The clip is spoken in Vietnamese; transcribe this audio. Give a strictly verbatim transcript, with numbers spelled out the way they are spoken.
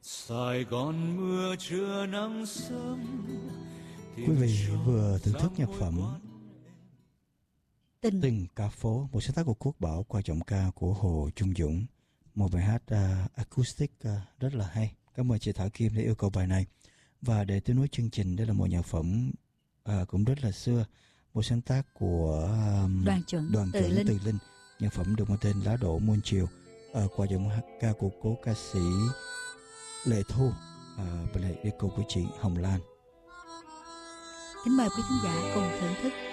Sài Gòn mưa trưa nắng sớm. Quý vị vừa thưởng thức nhạc phẩm Tình Tình Cả Phố, một sáng tác của Quốc Bảo qua giọng ca của Hồ Trung Dũng. Một bài hát uh, acoustic uh, rất là hay. Cảm ơn chị Thảo Kim đã yêu cầu bài này. Và để tiếp nối chương trình, đây là một nhạc phẩm uh, cũng rất là xưa, một sáng tác của um, Đoàn Chuẩn, Đoàn Từ Chuẩn Linh. Từ Linh. Nhạc phẩm được mang tên Lá Đổ Muôn Chiều, uh, qua giọng hát ca của cố ca sĩ Lệ Thu uh, và lại đi cô của chị Hồng Lan. Kính mời quý khán giả cùng thưởng thức.